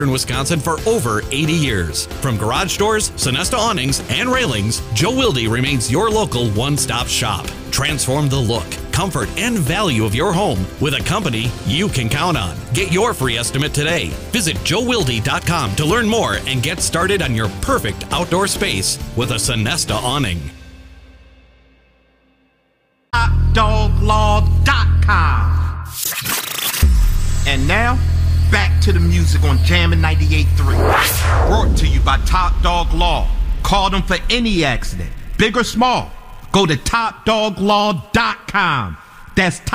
in Wisconsin for over 80 years. From garage doors, Sonesta awnings, and railings, Joe Wilde remains your local one-stop shop. Transform the look, comfort, and value of your home with a company you can count on. Get your free estimate today. Visit joewilde.com to learn more and get started on your perfect outdoor space with a Sonesta awning. HotDogLaw.com. And now, back to the music on Jammin' 98.3. Brought to you by Top Dog Law. Call them for any accident, big or small. Go to TopDogLaw.com. That's